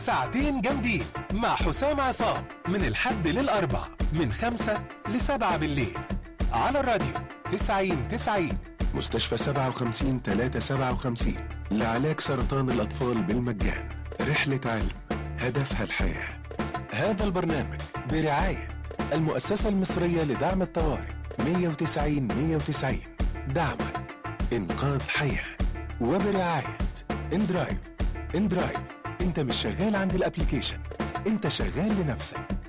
ساعتين جامدين مع حسام عصام من الحد للأربع من 5 ل7 بالليل على الراديو 90 مستشفى 57 لعلاج سرطان الأطفال بالمجان. رحلة علم هدفها الحياة. هذا البرنامج برعاية المؤسسة المصرية لدعم الطوارئ 190 دعمك إنقاذ حياة. وبرعاية اندرايف. انت مش شغال عند الابليكيشن، انت شغال لنفسك.